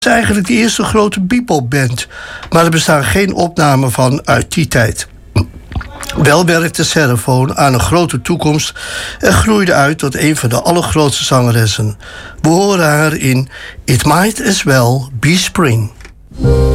is eigenlijk de eerste grote bebopband, maar er bestaan geen opnamen van uit die tijd. Wel werkte Xerophone aan een grote toekomst en groeide uit tot een van de allergrootste zangeressen. We horen haar in It Might As Well Be Spring.